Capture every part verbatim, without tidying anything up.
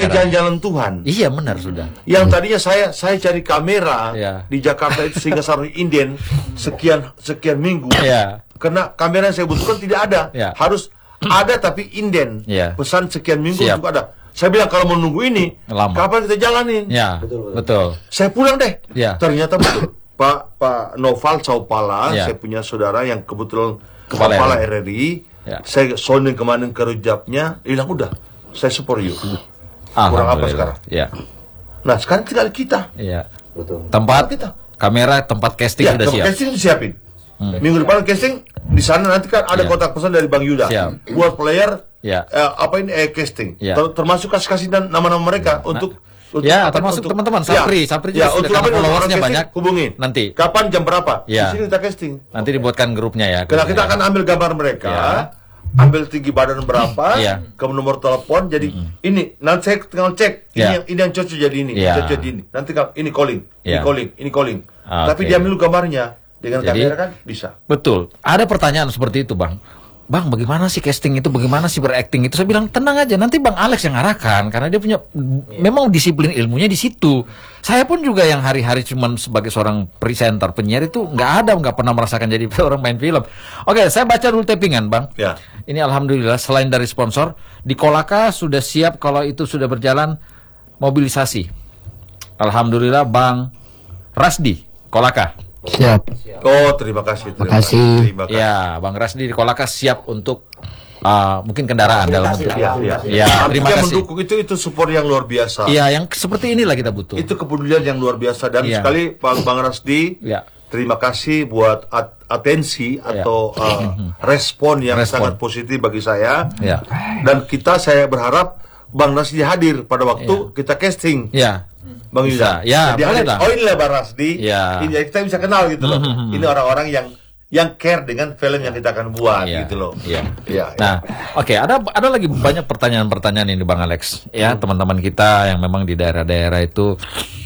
jalan-jalan Tuhan. Iya benar sudah. Yang tadinya saya saya cari kamera Ya. di Jakarta itu sehingga sarung inden sekian sekian minggu. Ya. Karena kamera yang saya butuhkan tidak ada. Ya. Harus ada tapi inden. Ya. Pesan sekian minggu Siap. untuk ada. Saya bilang kalau menunggu ini, Lama. kapan kita jalanin? Ya, betul. betul. Saya pulang deh. Ya. Ternyata betul. Pak Pak Noval Saupala, Ya. saya punya saudara yang kebetulan Kepala kepala R R R I. Ya. Saya sounding kemarin ke rejapnya, dia bilang udah, saya support you. Kurang apa Alhamdulillah. sekarang? Ya. Nah sekarang tinggal kita. Iya. Betul. Tempat Kita. kamera, tempat casting Ya, sudah tempat siap. casting disiapin. Minggu depan casting di sana nanti kan ada Ya. kontak pesan dari Bang Yuda. Siap. Buat player, Ya. eh, apa ini eh, casting. Ya. Ter- termasuk kasih kasih dan nama-nama mereka untuk. untuk Ya, apa, termasuk untuk- teman-teman, Ya. Sapri. Sapri juga Ya, sudah untuk karena apa, untuk followersnya orang casting, banyak. hubungin. Nanti. Kapan jam berapa? Ya. Di sini kita casting. Nanti dibuatkan grupnya ya. Karena kita akan ambil gambar mereka, Ya. ambil tinggi badan berapa, Iya. ke nomor telepon. Jadi ini nanti saya tinggal cek ini Ya. yang ini yang cocok jadi ini, Ya. cocok jadi ini. Nanti kalau ini calling, ini Ya. calling, ini calling. Ah, Tapi oke. dia ambil gambarnya dengan Jadi- kamera kan bisa. Betul. Ada pertanyaan seperti itu, Bang. Bang, bagaimana sih casting itu? Bagaimana sih berakting itu? Saya bilang tenang aja, nanti Bang Alex yang arahkan karena dia punya memang disiplin ilmunya di situ. Saya pun juga yang hari-hari cuman sebagai seorang presenter penyiar itu nggak ada, nggak pernah merasakan jadi orang main film. Oke, saya baca dulu tappingan, Bang. Ya. Ini alhamdulillah selain dari sponsor, di Kolaka sudah siap kalau itu sudah berjalan mobilisasi. Alhamdulillah Bang Rasdi Kolaka. Siap. Oh, terima kasih. Terima Makasih. Terima kasih. Ya, Bang Rasdi di Kolaka siap untuk uh, mungkin kendaraan dalam bentuk. Ya, ya. Ya, terima Artinya kasih. mendukung itu itu support yang luar biasa. Iya, yang seperti inilah kita butuh. Itu kepedulian yang luar biasa dan Iya. sekali Pak Bang Rasdi. Ya. Terima kasih buat at- atensi Ya. atau uh, respon yang Respon. sangat positif bagi saya. Ya. Dan kita saya berharap Bang Rasdi hadir pada waktu kita casting. Ya. Bang Bisa. Yuda. Ya, Jadi boleh hadir. lah. Oh inilah Bang Rasdi. Ya. Ini kita bisa kenal gitu loh. Ini orang-orang yang yang care dengan film yang kita akan buat Iya, gitu loh. iya. Iya, Nah, oke, ada ada lagi banyak pertanyaan-pertanyaan ini Bang Alex. Ya, teman-teman kita yang memang di daerah-daerah itu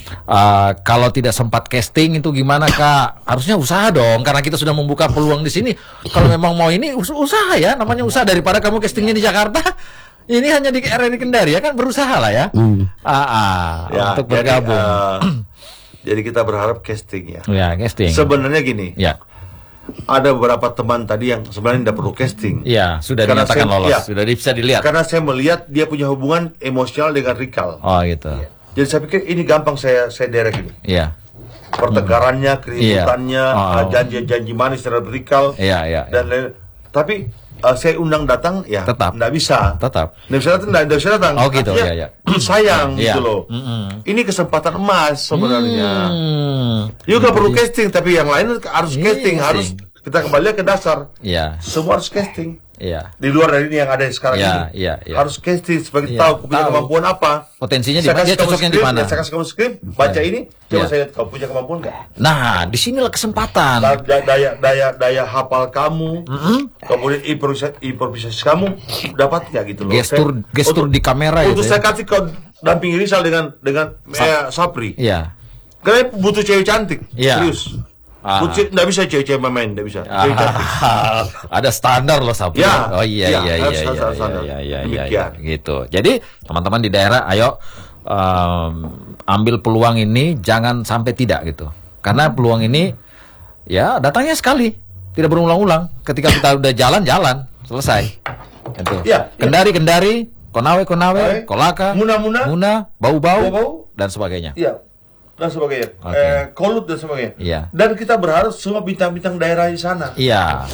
uh, kalau tidak sempat casting itu gimana Kak? Harusnya usaha dong karena kita sudah membuka peluang di sini. Kalau memang mau ini us- usaha ya, namanya usaha daripada kamu castingnya di Jakarta. Ini hanya di R R I Kendari ya kan berusaha lah ya. Hmm. Ah, ah, Ya, untuk jadi, bergabung. uh, jadi kita berharap casting ya. Ya, casting. Sebenarnya gini. Ya. Ada beberapa teman tadi yang sebenarnya tidak perlu casting. Ya, sudah Karena dinyatakan saya- lolos, ya. sudah bisa dilihat. Karena saya melihat dia punya hubungan emosional dengan Rikal. Oh, gitu. Jadi saya pikir ini gampang saya saya derek ini. Iya. Pertengkarannya, keributannya, Iya. Oh. uh, janji-janji manis terhadap Rikal Iya, iya. dan lain. Tapi uh, saya undang datang ya Tetap. nggak bisa. Tetap. Nggak bisa datang, nggak nggak bisa datang. Oh, gitu, Artinya, iya, iya. sayang Iya. gitu loh. Mm-mm. Ini kesempatan emas sebenarnya. Hmm. Juga perlu casting, tapi yang lain harus Iya, casting, sih. harus kita kembali ke dasar. Iya. Semua harus casting. Iya. Di luar dari ini yang ada sekarang Iya, ini. iya, iya. Harus casting sebagai Iya, tahu punya tahu. kemampuan apa. Potensinya di Saya mana? kasih Dia kamu cocoknya di skrip, mana? ya, saya kasih kamu skrip, baca Iya. ini, coba Iya. saya lihat kau punya kemampuan nggak? Nah, disinilah kesempatan. Da- da- Daya daya daya hafal kamu, kemudian improvisasi, improvisasi kamu dapat nggak gitu loh? Gestur Saya- gestur untuk- di kamera Untuk itu. saya Ya? kasih kau dampingi Rizal dengan dengan eh, Sapri. Iya. Karena butuh cewek cantik, Iya. serius. Ah. Butuh ce- nggak bisa cewek-cewek main, nggak bisa. Cewek cantik. Ah, ada standar loh Sapri. Ya, Oh iya ya, iya harus iya standar, iya standar. iya iya iya Demikian. gitu. Jadi teman-teman di daerah ayo um, ambil peluang ini jangan sampai tidak gitu. Karena peluang ini ya datangnya sekali, tidak berulang-ulang. Ketika kita udah jalan-jalan selesai. Gitu. Ya, ya. Kendari-kendari, Konawe Konawe, Konawe, Kolaka, Muna-muna, Muna, Bau-bau Bau-bau, dan sebagainya. Iya. Dan sebagainya, Oke. eh, kolut dan sebagainya. Iya. Dan kita berharap semua bintang-bintang daerah di sana. Iya.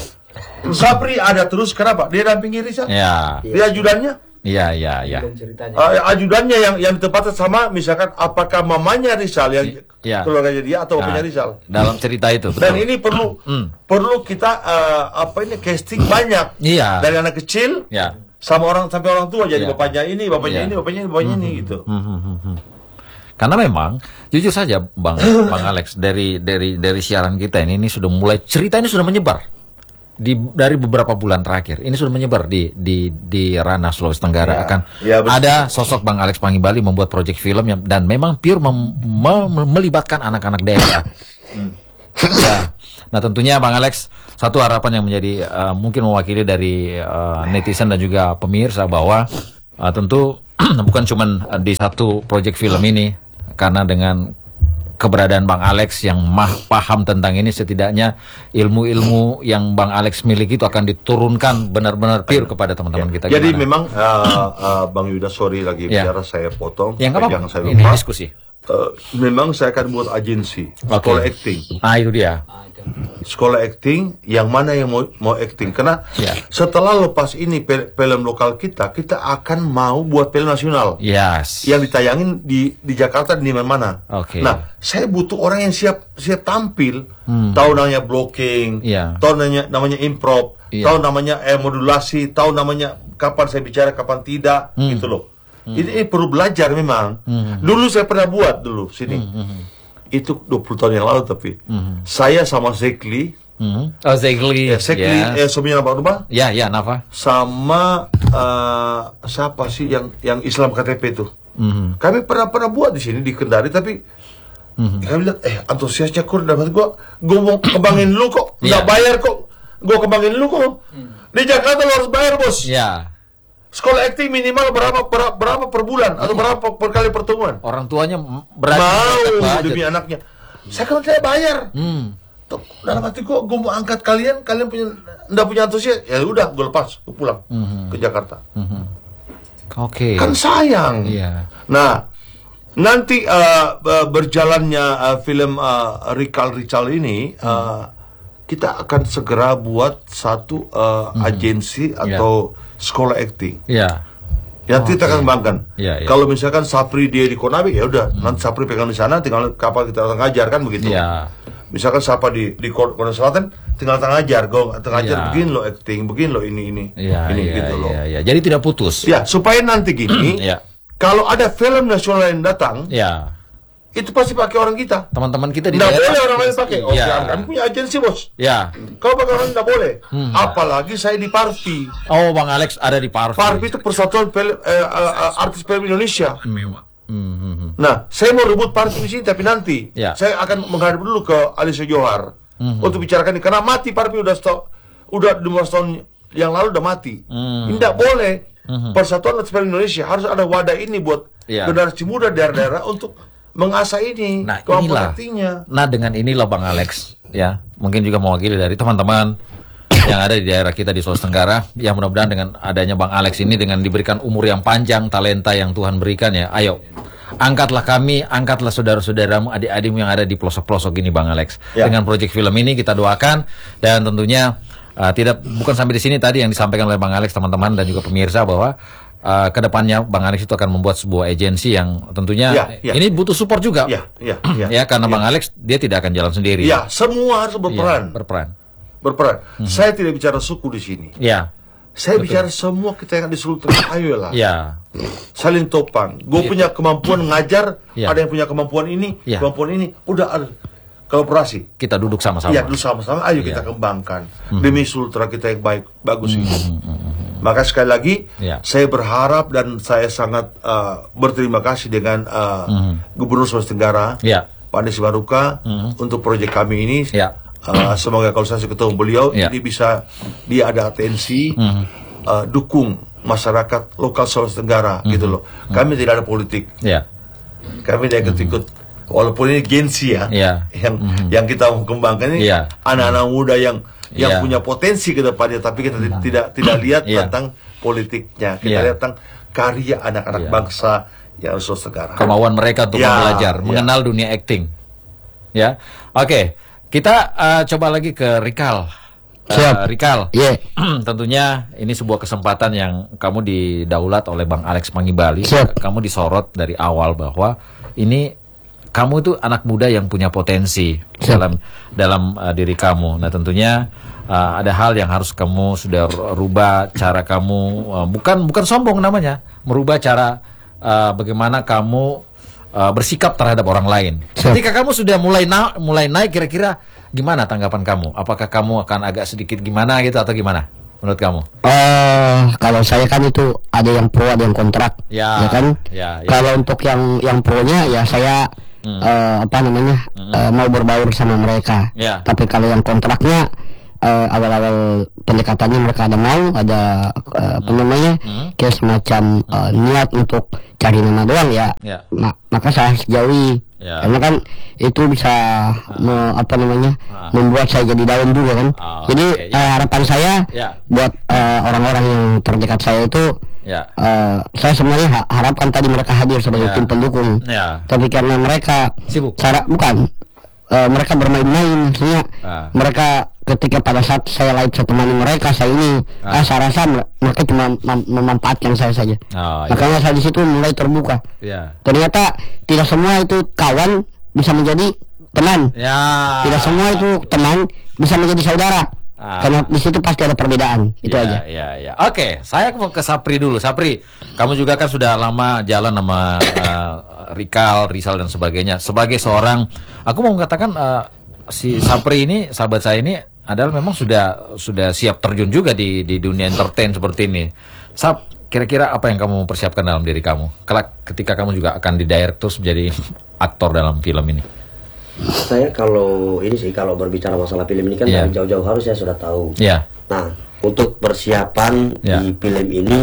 Sapri ada terus, kenapa? Dia dampingi Rizal. Iya. Dia ajudannya. Iya iya iya. Dan ceritanya. Uh, ajudannya yang yang ditempatkan sama misalkan apakah mamanya Rizal yang Iya. keluarganya dia atau bapaknya Nah, Rizal. dalam cerita itu. Dan betul. ini perlu Hmm. perlu kita uh, apa ini casting banyak. Iya. Dari anak kecil Ya. sama orang sampai orang tua jadi Iya. bapaknya ini, bapaknya Iya. ini, bapaknya ini, bapaknya ini gitu. Hmm, hmm, hmm, hmm. Karena memang jujur saja Bang Bang Alex dari dari dari siaran kita ini ini sudah mulai cerita ini sudah menyebar di dari beberapa bulan terakhir ini sudah menyebar di di di ranah Sulawesi Tenggara Ya. akan Ya, betul. ada sosok Bang Alex Panggibali membuat proyek film yang dan memang pure mem- mem- melibatkan anak-anak daerah. Ya. Nah tentunya Bang Alex satu harapan yang menjadi uh, mungkin mewakili dari uh, netizen dan juga pemirsa bahwa uh, tentu bukan cuma di satu proyek film ini, karena dengan keberadaan Bang Alex yang mah paham tentang ini, setidaknya ilmu-ilmu yang Bang Alex miliki itu akan diturunkan benar-benar pure kepada teman-teman ya. kita. Jadi gimana? memang uh, uh, Bang Yuda, sorry lagi ya. bicara, saya potong. Yang apa? Jangan saya Ini lupa. diskusi. Uh, memang saya akan buat agensi, Okay. sekolah acting. Ah, itu dia. Sekolah acting, yang mana yang mau mau acting? Karena Ya. setelah lepas ini pe- film lokal kita, kita akan mau buat film nasional. Yes. Yang ditayangin di di Jakarta di mana-mana. Oke. Nah, saya butuh orang yang siap siap tampil, Hmm. tahu namanya blocking, Iya. tahu namanya namanya improv, Iya. tahu namanya eh, modulasi, tahu namanya kapan saya bicara, kapan tidak, Hmm. gitu loh. Ini, ini perlu belajar memang. Hmm. Dulu saya pernah buat dulu sini. Itu dua puluh tahun yang lalu tapi. Saya sama Zekli, Hmm. Oh, Zegli. ya, Zekli Yes. eh, suaminya Pak Rumah, Ya, ya, Nafa. sama eh, siapa sih yang yang Islam K T P itu? Mhm. Kami pernah pernah buat di sini di Kendari, tapi kami bilang eh antusiasnya kur dapat gua gua mau kembangin lu kok nggak Iya. bayar kok, gua kembangin lu kok. Di Jakarta lu harus bayar, bos. Ya. Sekolah acting minimal berapa berapa, berapa per bulan atau berapa per kali pertemuan? Orang tuanya m- berani Mau budget. demi anaknya. Saya kan tidak bayar. Hmm. Tuh, dalam hati gua gua mau angkat kalian, kalian punya nggak punya antusias, ya udah gua lepas, gua pulang ke Jakarta. Oke. Kan sayang. Iya. Nah, nanti uh, uh, berjalannya uh, film uh, Rikal Rical ini, uh, kita akan segera buat satu uh, agensi atau sekolah acting. Ya. Nanti kita akan kembangkan. Iya, iya. Kalau misalkan Sapri dia di Konawe, ya udah, nanti Sapri pegang di sana, tinggal kapal kita datang ngajar kan begitu. Iya. Misalkan siapa di di Konawe Selatan, tinggal datang ngajar, go datang ngajar, Iya. begini lo acting, begini lo ini ini, Iya, ini iya, gitu loh. iya, iya. Jadi tidak putus. Ya, supaya nanti gini, Iya. kalau ada film nasional yang datang, Ya. itu pasti pakai orang kita. Teman-teman kita di Nggak daerah. boleh orang lain pakai. Oke, Iya. kami punya agensi, bos. Ya. Kalau pakai orang nggak boleh. Hmm. Apalagi saya di Parvi. Oh, Bang Alex ada di Parvi. Parvi itu Persatuan Film, eh, eh, eh, Artis Film Indonesia. Hmm, hmm, hmm. Nah, saya mau rebut Parvi di sini, tapi nanti Ya. saya akan menghadap dulu ke Alicia Johar Hmm. untuk bicarakan ini. Karena mati Parvi udah sto- udah lima belas tahun yang lalu udah mati. Hmm. Tidak boleh. Persatuan Artis Film Indonesia harus ada wadah ini buat Ya. generasi muda daerah-daerah untuk mengasah ini Nah, kemampuan inilah. aktingnya. Nah, dengan inilah Bang Alex, ya, mungkin juga mewakili dari teman-teman yang ada di daerah kita di Sulawesi Tenggara, yang mudah-mudahan dengan adanya Bang Alex ini, dengan diberikan umur yang panjang, talenta yang Tuhan berikan, ya, ayo, angkatlah kami, angkatlah saudara-saudaramu, adik-adikmu yang ada di pelosok-pelosok ini, Bang Alex. Ya. Dengan proyek film ini kita doakan, dan tentunya uh, tidak bukan sampai di sini tadi yang disampaikan oleh Bang Alex, teman-teman dan juga pemirsa, bahwa Uh, kedepannya Bang Alex itu akan membuat sebuah agensi yang tentunya Ya, ya. ini butuh support juga, Ya, ya, ya. ya, karena Ya. Bang Alex dia tidak akan jalan sendiri. Ya, semua harus Iya, berperan. berperan. Berperan. Saya tidak bicara suku di sini. Ya, Saya bicara semua kita yang di seluruh Tengah. Ayolah. ya, Saling topang. Gue punya kemampuan ngajar, Ya. ada yang punya kemampuan ini, Ya. kemampuan ini. Udah ada kolaborasi. kita duduk sama-sama. Iya, dulu sama-sama. Ayo kita kembangkan demi Sultra kita yang baik, bagus ini. Maka sekali lagi, Ya. saya berharap dan saya sangat uh, berterima kasih dengan uh, Gubernur Sulawesi Tenggara, Ya. Pak Anies Baruka, untuk proyek kami ini. Ya. Uh, semoga kalau saya ketemu beliau, Ya. ini bisa dia ada atensi, uh, dukung masyarakat lokal Sulawesi Tenggara, gitu loh. Kami tidak ada politik, Ya, kami tidak ikut-ikut. Walaupun ini gensi ya, Ya. yang yang kita mau kembangkan ini Ya. anak-anak muda yang yang Ya. punya potensi ke depannya, tapi kita ti- tidak tidak lihat Ya. tentang politiknya, kita Ya. lihat tentang karya anak-anak Ya. bangsa yang Sulawesi Tenggara. kemauan mereka untuk Ya, belajar, ya. mengenal dunia acting. Ya, oke, kita uh, coba lagi ke Rikal. Uh, Siap. Rikal, Iya. tentunya ini sebuah kesempatan yang kamu didaulat oleh Bang Alex Mangibali. Siap. Kamu disorot dari awal bahwa ini kamu itu anak muda yang punya potensi Siap. dalam dalam uh, diri kamu. Nah, tentunya uh, ada hal yang harus kamu sudah rubah cara kamu, uh, bukan bukan sombong namanya, merubah cara uh, bagaimana kamu uh, bersikap terhadap orang lain. Siap. Ketika kamu sudah mulai na mulai naik, kira-kira gimana tanggapan kamu? Apakah kamu akan agak sedikit gimana gitu atau gimana menurut kamu? Eh, kalau saya kan itu ada yang pro, ada yang kontrak, Ya, kan? ya, ya. Kalau untuk yang yang pro-nya ya saya Hmm. eh, apa namanya eh, mau berbaur sama mereka. Ya. Tapi kalau yang kontraknya uh, awal-awal pendekatannya mereka ada mau, ada uh, apa namanya, hmm. kayak semacam uh, niat untuk cari nama doang ya. Ya. Ma- maka saya jauhi. Ya. Karena kan itu bisa me, apa namanya Ah. membuat saya jadi down juga kan. Oh, Jadi okay, ya. uh, harapan saya Ya. buat uh, orang-orang yang terdekat saya itu, Ya. uh, saya sebenarnya ha- harapkan tadi mereka hadir sebagai Ya. tim pendukung. Ya. Tapi karena mereka Sibuk. cara bukan uh, mereka bermain-main, maksudnya Ah. mereka ketika pada saat saya live saya temani mereka, saya ini Ah. ah. saya rasa mereka cuma mem- memanfaatkan saya saja. Oh, iya. Makanya saya di situ mulai terbuka. Ya. Ternyata tidak semua itu kawan bisa menjadi teman. Ya. Tidak semua itu teman bisa menjadi saudara. Ah. Karena di situ pasti ada perbedaan. Itu ya, aja. Ya, ya. Oke, saya mau ke Sapri dulu. Sapri, kamu juga kan sudah lama jalan sama uh, Rikal, Rizal dan sebagainya. Sebagai seorang, aku mau mengatakan uh, si Sapri ini, sahabat saya ini adalah memang sudah sudah siap terjun juga di di dunia entertain seperti ini. Sap, kira-kira apa yang kamu persiapkan dalam diri kamu? Kelak ketika kamu juga akan didirect terus menjadi aktor dalam film ini. Saya kalau ini sih, kalau berbicara masalah film ini kan Yeah. dari jauh-jauh harus saya sudah tahu. Ya. Nah, untuk persiapan Yeah. di film ini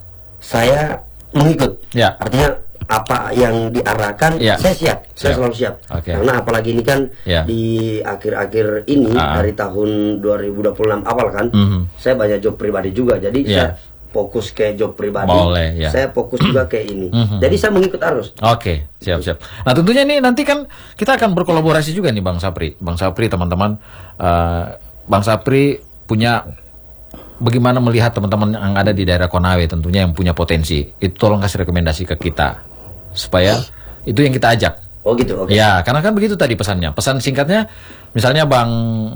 saya mengikut. Yeah. Artinya apa yang diarahkan Yeah. saya siap, saya Siap. selalu siap. Oke. Karena apalagi ini kan Yeah. di akhir-akhir ini Ah. dari tahun dua ribu dua puluh enam awal kan, Mhm. saya banyak job pribadi juga. Jadi Yeah. saya fokus ke job pribadi, Boleh, ya. saya fokus juga ke ini. Mhm. Jadi saya mengikut arus. Oke, siap-siap. Nah tentunya nih nanti kan kita akan berkolaborasi juga nih Bang Sapri. Bang Sapri teman-teman, uh, Bang Sapri punya bagaimana melihat teman-teman yang ada di daerah Konawe tentunya yang punya potensi. Itu tolong kasih rekomendasi ke kita supaya itu yang kita ajak. Oh gitu, oke. Ya, karena kan begitu tadi pesannya. Pesan singkatnya, misalnya Bang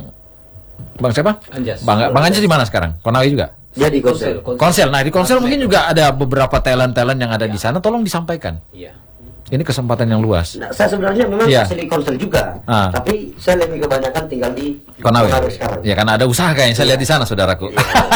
Bang siapa? Anjas. Bang Bang Anjas di mana sekarang? Konawe juga. Dia di konsel. Konsel. Nah di konsel mungkin juga ada beberapa talent-talent yang ada di sana. Tolong disampaikan. Iya. Ini kesempatan yang luas. Nah, saya sebenarnya memang Iya. asli konsel juga, Ah. tapi saya lebih kebanyakan tinggal di Konawe. sekarang. Ya karena ada usaha kayaknya saya lihat di sana saudaraku.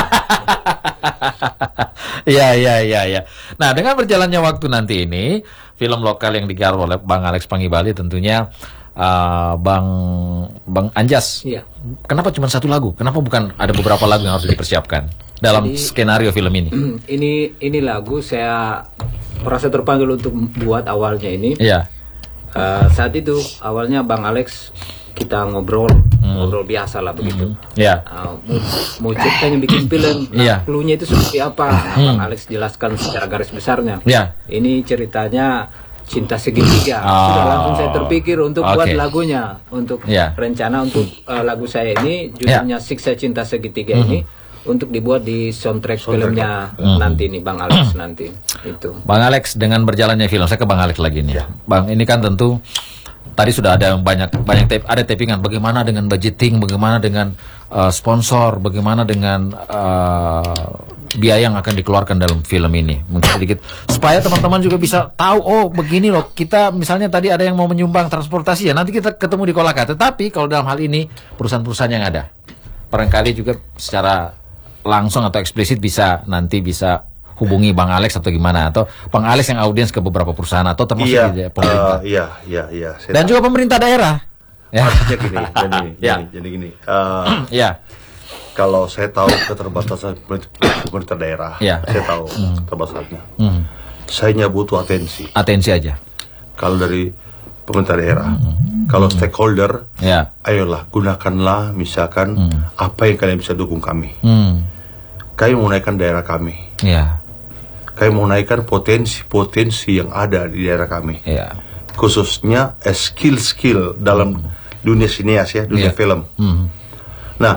Iya iya iya iya. Nah, dengan berjalannya waktu nanti ini, film lokal yang digarap oleh Bang Alex Pangibali tentunya uh, Bang Bang Anjas. Iya. Kenapa cuma satu lagu? Kenapa bukan ada beberapa lagu yang harus dipersiapkan dalam Jadi- skenario film ini? ini ini lagu saya merasa terpanggil untuk buat awalnya ini. Iya. Eh, saat itu awalnya Bang Alex kita ngobrol, ngobrol biasa lah begitu. Iya. Uh, mau, mau ceritanya bikin film, nah, Iya. cluenya itu seperti apa? Nah, Bang Alex jelaskan secara garis besarnya. Iya. Ini ceritanya cinta segitiga. Oh. Sudah langsung saya terpikir untuk buat Oke. lagunya, untuk Iya. rencana untuk uh, lagu saya ini judulnya Siksa Cinta Segitiga ini untuk dibuat di soundtrack, filmnya nanti nih Bang Alex nanti itu. Bang Alex, dengan berjalannya film, saya ke Bang Alex lagi nih. Bang, ini kan tentu tadi sudah ada banyak banyak tape, ada tapingan. Bagaimana dengan budgeting, bagaimana dengan uh, sponsor, bagaimana dengan uh, biaya yang akan dikeluarkan dalam film ini, mungkin sedikit supaya teman-teman juga bisa tahu. Oh, begini loh, kita misalnya tadi ada yang mau menyumbang transportasi ya, nanti kita ketemu di Kolaka. Tetapi kalau dalam hal ini perusahaan-perusahaan yang ada, barangkali juga secara langsung atau eksplisit bisa nanti bisa hubungi Bang Alex atau gimana, atau Bang Alex yang audiens ke beberapa perusahaan atau termasuk Iya, di pemerintah. eh, iya, iya, iya. Saya Dan tahu. juga pemerintah daerah. Ya. Artinya gini, jadi, Ya. jadi, jadi gini. eh, Ya. Kalau saya tahu keterbatasan pemerintah daerah, Ya. saya tahu keterbatasannya. Hmm. Saya hanya butuh atensi. Atensi aja. Kalau dari pemerintah daerah, kalau stakeholder, Ya. ayolah gunakanlah misalkan apa yang kalian bisa dukung kami. Hmm. Kami mau naikkan daerah kami. Ya. Kami mau naikkan potensi-potensi yang ada di daerah kami. Ya. Khususnya eh, skill-skill dalam dunia sineas ya, dunia Iya. film. Hmm. Nah,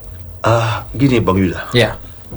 ah gini Bang Yuda, Ya.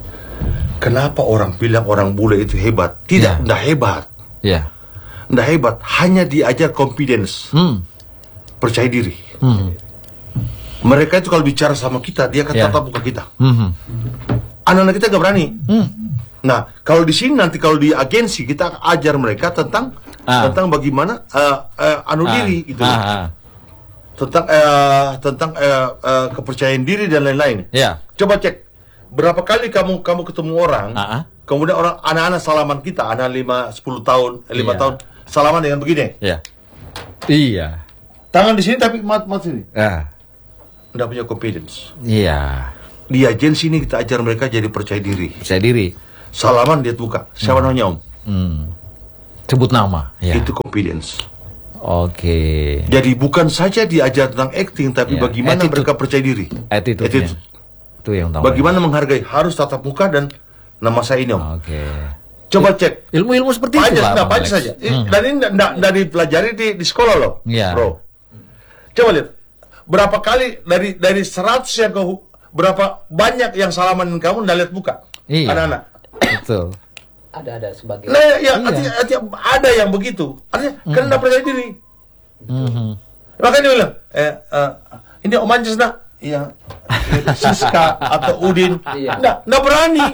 kenapa orang bilang orang bule itu hebat? Tidak, Iya. tidak hebat. Ya. Tidak hebat, hanya diajar confidence, Hmm. percaya diri. Hmm. Mereka itu kalau bicara sama kita, dia akan Iya. tatap muka kita. Hmm. Anak-anak kita nggak berani. Hmm. Nah, kalau di sini nanti kalau di agensi kita ajar mereka tentang Ah. tentang bagaimana eh, eh, anu Ah. diri gitu. Ah, ah. Tentang eh, tentang eh, eh, kepercayaan diri dan lain-lain. Ya. Coba cek berapa kali kamu kamu ketemu orang, Ah, ah. kemudian orang anak-anak salaman kita, anak lima sepuluh tahun, eh, lima Iya. tahun salaman dengan begini. Ya. Iya. Tangan di sini tapi mat mat sini. Ya. nggak punya confidence. Iya. Di agensi ini kita ajar mereka jadi percaya diri. Percaya diri. Salaman dia buka. Siapa Hmm. namanya Om? Hmm. Sebut nama. Ya. Itu confidence. Oke. Jadi bukan saja diajar tentang acting, tapi Ya, bagaimana attitude. mereka percaya diri. Attitude. Attitude. Itu yang utama. Bagaimana menghargai, harus tatap muka dan nama saya ini Om. Oke. Coba cek. Ilmu-ilmu seperti itu Banyak, lah, nah, Bang banyak Alex. saja. Hmm. Dan ini tidak dipelajari di, di sekolah loh, Iya. bro. Coba lihat, berapa kali dari dari seratus yang kau, berapa banyak yang salamanin kamu dan lihat muka, Iya. anak-anak. Betul. Ada-ada sebagai Nah, ya, Iya. artinya, artinya ada yang begitu. Artinya, kan tidak percaya diri. Mhm. Makanya dia bilang, eh, eh, ini Om Anjas nak, iya, Siska atau Udin, Iya. nggak, nggak berani.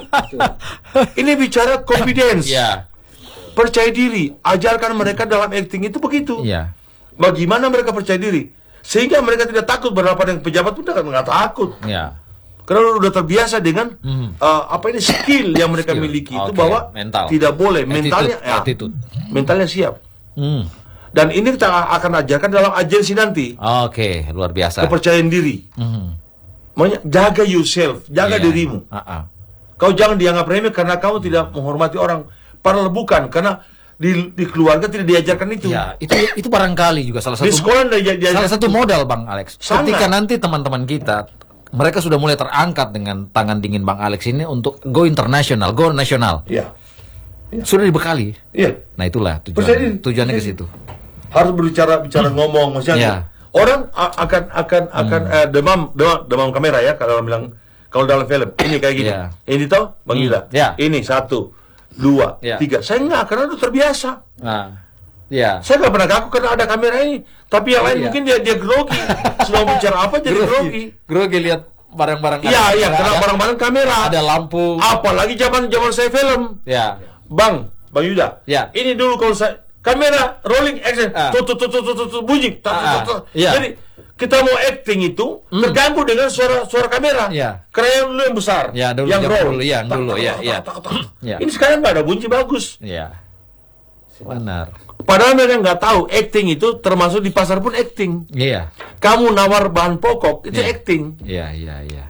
Ini bicara confidence, Iya. percaya diri. Ajarkan mereka dalam acting itu begitu. Iya. Bagaimana mereka percaya diri, sehingga mereka tidak takut berhadapan dengan pejabat pun tidak nggak takut. Iya. Karena udah terbiasa dengan uh, apa ini skill yang mereka Skill. miliki itu Oke, bahwa mental. tidak boleh Attitude, mentalnya, ya, attitude. mentalnya siap. Hmm. Dan ini kita akan ajarkan dalam agensi nanti. Oke, luar biasa. Kepercayaan diri. Mhm. Makanya jaga yourself, jaga Iya. dirimu. Ah-ah. Kau jangan dianggap remeh karena kamu tidak menghormati orang. Padahal bukan, karena di, di keluarga tidak diajarkan itu. Ya, itu itu barangkali juga salah Di satu sekolah tidak dia- diajarkan. salah satu modal Bang Alex. Sangat. Ketika nanti teman-teman kita mereka sudah mulai terangkat dengan tangan dingin Bang Alex ini untuk go internasional, go nasional. Iya. Sudah dibekali. Iya. Nah, itulah Percaya diri. tujuan tujuannya ke Percaya situ. Harus berbicara bicara ngomong maksudnya. Iya. Orang a- akan akan akan eh, demam demam demam kamera ya kalau orang bilang kalau dalam film ini kayak gini. Iya. Ini toh Bang Hmm. Yuda. Iya. Ini satu, dua, Iya. tiga. Saya enggak karena udah terbiasa. Nah, ya. Saya nggak pernah kaku karena ada kamera ini. Tapi yang lain Iya. mungkin dia dia grogi. Sudah bicara apa jadi grogi. Grogi lihat barang-barang. Iya iya ada- karena ada- barang-barang kamera. ada lampu. Apalagi zaman zaman saya film. Ya. Bang, Bang Yuda. Ya. Ini dulu kalau saya kamera rolling action, Ah. tut tut tut tut tut tut, bunyi. Tut, tut, Ah, tut, tut. iya. Jadi kita mau acting itu terganggu dengan suara suara kamera. Iya. Karena yang dulu yang besar. Ya, dulu yang yang roll. dulu, yang Tak, dulu, tak, ya, tak, ya. tak, tak, tak. Ya. Ini sekarang nggak ada bunyi bagus. Ya. Benar. Padahal mereka nggak tahu acting itu termasuk di pasar pun acting. Iya. Kamu nawar bahan pokok itu Iya. acting. Iya, iya, iya.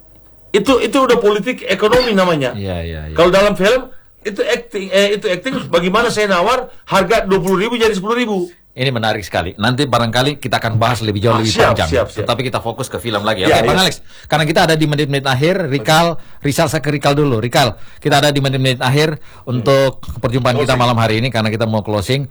Itu itu udah politik ekonomi namanya. Iya, iya, iya. Kalau dalam film itu acting, eh, itu acting. Bagaimana saya nawar harga dua puluh ribu jadi sepuluh ribu. Ini menarik sekali. Nanti barangkali kita akan bahas lebih jauh Ah, lebih siap, panjang. siap, siap. Tetapi kita fokus ke film lagi. Ya, Oke, Bang ya. Alex. Karena kita ada di menit-menit akhir, Rikal, Rizal saya ke Rikal dulu. Rikal, kita ada di menit-menit akhir untuk perjumpaan kita malam hari ini karena kita mau closing.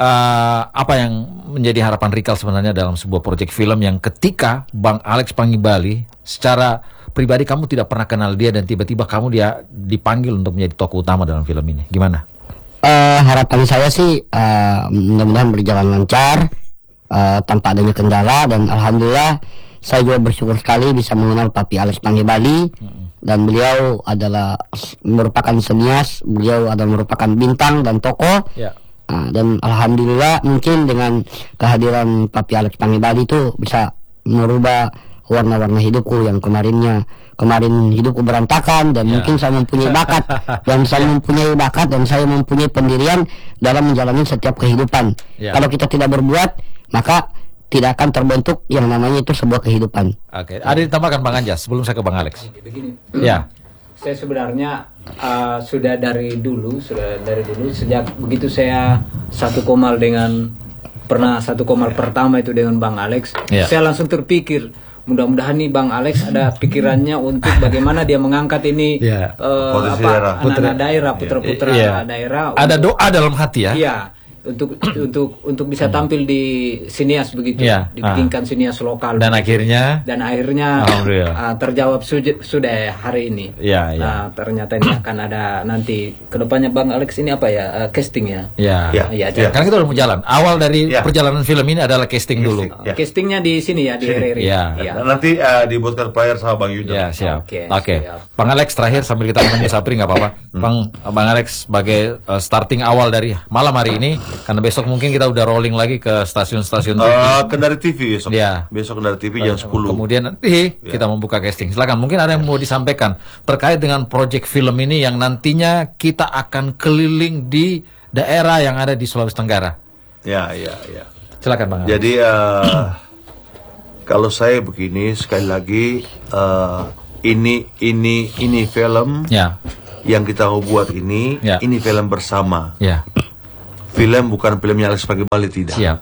Eh, apa yang menjadi harapan Rikal sebenarnya dalam sebuah proyek film yang ketika Bang Alex Panggibali secara pribadi kamu tidak pernah kenal dia dan tiba-tiba kamu dia dipanggil untuk menjadi tokoh utama dalam film ini. Gimana? Eh, harapan saya sih eh, mudah-mudahan berjalan lancar eh, tanpa adanya kendala, dan alhamdulillah saya juga bersyukur sekali bisa mengenal Papi Alex Panggibali, dan beliau adalah s- merupakan senias, beliau adalah merupakan bintang dan tokoh. Ya. Nah, dan alhamdulillah mungkin dengan kehadiran Papi Alex Panggibali itu bisa merubah warna-warna hidupku yang kemarinnya kemarin hidupku berantakan, dan Ya. mungkin saya mempunyai bakat dan saya mempunyai bakat dan saya mempunyai pendirian dalam menjalani setiap kehidupan. Ya. Kalau kita tidak berbuat, maka tidak akan terbentuk yang namanya itu sebuah kehidupan. Oke, ada ditambahkan Bang Anjas sebelum saya ke Bang Alex. begini. Ya. Saya sebenarnya uh, sudah dari dulu, sudah dari dulu sejak begitu saya satu komal dengan pernah satu komal pertama itu dengan Bang Alex, Ya. saya langsung terpikir mudah-mudahan nih Bang Alex ada pikirannya untuk bagaimana dia mengangkat ini Ya. uh, Potensi apa daerah. anak-anak daerah, putra-putra Iya. daerah. Ada untuk- doa dalam hati ya. Iya, untuk untuk untuk bisa tampil di sinias begitu, Iya, dibikinkan sinias lokal. Dan begitu. akhirnya dan akhirnya Alhamdulillah. uh, terjawab suj- sudah hari ini. Iya, iya. Nah, ternyata ini akan ada nanti kedepannya Bang Alex ini apa ya, uh, casting ya. Ya. Ya. Iya, Ya. Karena kita udah mau jalan. Awal dari Ya. perjalanan film ini adalah casting dulu. Ya. Castingnya di sini ya, di R R I. Iya. Iya. Nah, nanti uh, dibuatkan player sama Bang Yuda. Ya, siap. Oke, Oke. siap. Bang Alex terakhir sambil kita menunggu Sapri nggak apa-apa. Bang Bang Alex sebagai uh, starting awal dari malam hari ini, karena besok mungkin kita udah rolling lagi ke stasiun-stasiun T V. Uh, Kendari T V besok. Ya. Besok Kendari T V jam sepuluh. Kemudian nanti kita membuka casting. Silakan, mungkin ada yang mau disampaikan terkait dengan proyek film ini yang nantinya kita akan keliling di daerah yang ada di Sulawesi Tenggara. Ya, ya, ya. Silakan Bang Alex. Jadi uh, Kalau saya begini sekali lagi, uh, ini ini ini film Ya. yang kita mau buat ini, Ya. ini film bersama. Ya. Film bukan filmnya Alex Pangebali, tidak. Siap.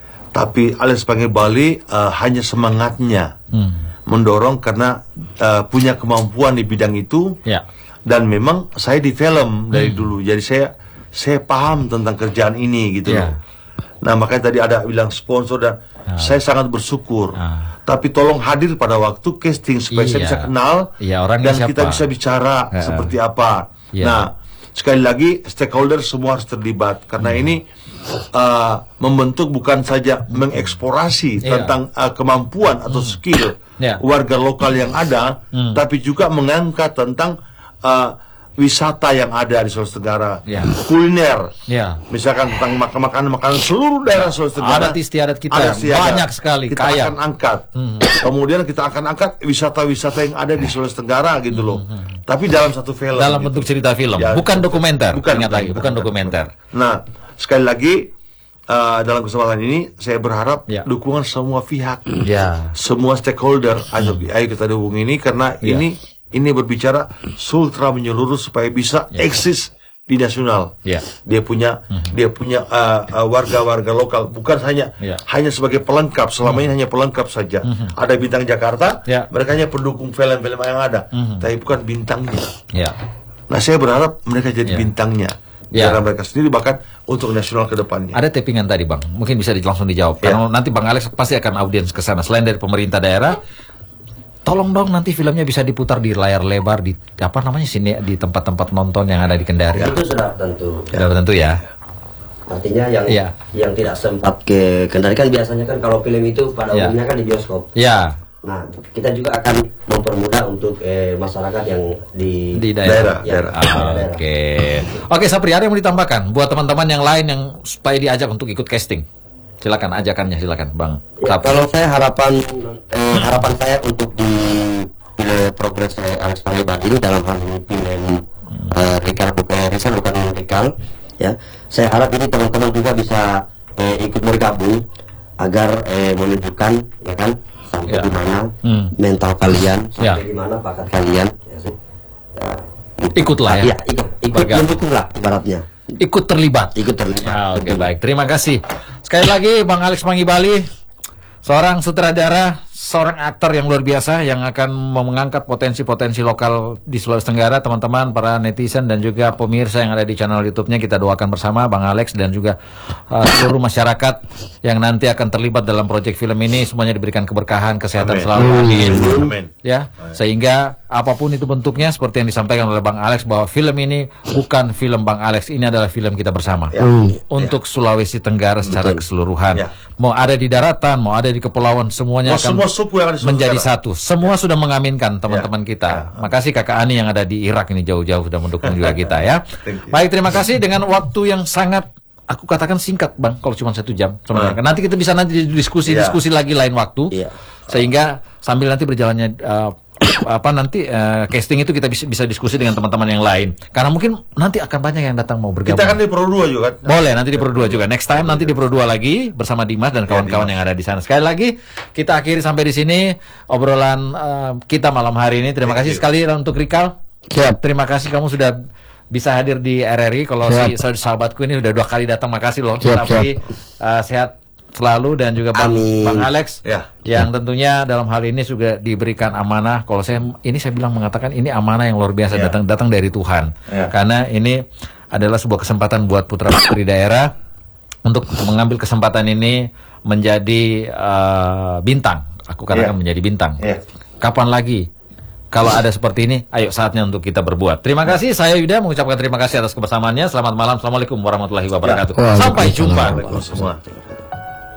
Tapi Alex Pangebali uh, hanya semangatnya Hmm. mendorong karena uh, punya kemampuan di bidang itu. Ya. Dan memang saya di film dari dulu, jadi saya saya paham tentang kerjaan ini gitu Ya. loh. Nah makanya tadi ada bilang sponsor dan saya sangat bersyukur. Ah. Tapi tolong hadir pada waktu casting supaya saya Iya. bisa kenal Iya, orangnya dan siapa? kita bisa bicara Ya. seperti apa. Iya. Nah sekali lagi stakeholder semua harus terlibat karena Hmm. ini uh, membentuk bukan saja mengeksplorasi Iya. tentang uh, kemampuan atau skill Ya. warga lokal yang ada, Hmm. tapi juga mengangkat tentang uh, wisata yang ada di Sulawesi Tenggara, Ya. kuliner, Ya. misalkan tentang makan makanan makanan seluruh daerah Sulawesi Tenggara, Adat istiadat kita adat istiadat. banyak sekali, kita kaya. akan angkat. Kemudian kita akan angkat wisata-wisata yang ada di Sulawesi Tenggara gitu loh. Tapi dalam satu film. Dalam gitu. bentuk cerita film, Ya, bukan dokumenter. bukan, Ingat bukan, lagi, bukan bukan, dokumenter. Nah, sekali lagi uh, dalam kesempatan ini saya berharap Ya. dukungan semua pihak, Ya. semua stakeholder. Ayo, ayo kita dukung ini karena Ya. ini ini berbicara Sultra menyeluruh supaya bisa eksis di nasional. Ya. Dia punya dia punya uh, uh, warga-warga lokal, bukan hanya Ya. hanya sebagai pelengkap. Selama ini hanya pelengkap saja. Ada bintang Jakarta, Ya. mereka hanya pendukung film-film yang ada, tapi bukan bintangnya. Ya. Nah, saya berharap mereka jadi Ya. bintangnya. Ya. Cara mereka sendiri bahkan untuk nasional ke depannya. Ada tappingan tadi Bang, mungkin bisa di, langsung dijawab. Ya. Karena nanti Bang Alex pasti akan audiens ke sana. Selain dari pemerintah daerah, tolong dong nanti filmnya bisa diputar di layar lebar di apa namanya sini di tempat-tempat nonton yang ada di Kendari. Itu sudah tentu. Sudah tentu ya. Artinya yang Iya. yang tidak sempat ke Kendari kan biasanya kan kalau film itu pada Iya. umumnya kan di bioskop. Ya, Nah, kita juga akan mempermudah untuk eh, masyarakat yang di di daerah. Daerah, daerah. Ah, Oke. Oke, Sapri, ada yang mau ditambahkan buat teman-teman yang lain yang supaya diajak untuk ikut casting? Silakan ajakannya, silakan Bang. Ya, Sapri. kalau saya harapan eh, harapan saya untuk di film progres eh, Alex Pangebali ini dalam hal ini film eh, Rikal bukan Rizal bukan Rikal ya. Saya harap ini teman-teman juga bisa eh, ikut bergabung agar eh, menunjukkan ya kan sampai Ya. di mana Hmm. mental kalian, Ya. sampai di mana bakat kalian. Ya, sih. Ya, Ikutlah ya. ya, ikut, ikut Bergabung. mendukunglah ibaratnya. Ikut terlibat. Ikut terlibat. Ah, Oke, baik. Terima kasih. Sekali lagi Bang Alex Pangebali, seorang sutradara, seorang aktor yang luar biasa yang akan mengangkat potensi-potensi lokal di Sulawesi Tenggara. Teman-teman, para netizen dan juga pemirsa yang ada di channel YouTube-nya, kita doakan bersama Bang Alex dan juga uh, seluruh masyarakat yang nanti akan terlibat dalam proyek film ini semuanya diberikan keberkahan, kesehatan Amin. selalu. Amin. Amin. Ya, sehingga apapun itu bentuknya seperti yang disampaikan oleh Bang Alex bahwa film ini bukan film Bang Alex, ini adalah film kita bersama Ya. untuk Sulawesi Tenggara secara keseluruhan. Ya. Mau ada di daratan, mau ada di kepulauan, semuanya Mau akan semua suku yang ada di Sulawesi menjadi Tenggara. satu. Semua sudah mengaminkan teman-teman kita. Makasih Kakak Ani yang ada di Irak ini jauh-jauh sudah mendukung juga kita ya. Thank you. Baik, terima kasih dengan waktu yang sangat aku katakan singkat Bang, kalau cuma satu jam. Sebenarnya. Nanti kita bisa nanti diskusi-diskusi lagi lain waktu. Iya. Sehingga sambil nanti berjalannya uh, apa nanti uh, casting itu kita bisa, bisa diskusi dengan teman-teman yang lain. Karena mungkin nanti akan banyak yang datang mau bergabung. Kita kan di Pro dua juga kan. Boleh nanti di Pro dua juga. Next time nanti di Pro dua lagi bersama Dimas dan kawan-kawan yang ada di sana. Sekali lagi kita akhiri sampai di sini obrolan uh, kita malam hari ini. Terima kasih sekali untuk Rikal. Siap. Terima kasih kamu sudah bisa hadir di R R I. Kalau si Siap. sahabatku ini udah dua kali datang, makasih loh. Siap, Tapi uh, sehat selalu dan juga Bang, Amin. Bang Alex Ya. yang tentunya dalam hal ini juga diberikan amanah. Kalau saya ini saya bilang mengatakan ini amanah yang luar biasa Ya. datang datang dari Tuhan. Ya. Karena ini adalah sebuah kesempatan buat putra putri daerah untuk mengambil kesempatan ini menjadi uh, bintang. Aku katakan Ya. menjadi bintang. Ya. Kapan lagi? Kalau ada seperti ini, ayo saatnya untuk kita berbuat. Terima kasih, saya Yuda mengucapkan terima kasih atas kebersamaannya. Selamat malam, assalamualaikum warahmatullahi wabarakatuh. Ya. Sampai jumpa. Waalaikumsalam semua.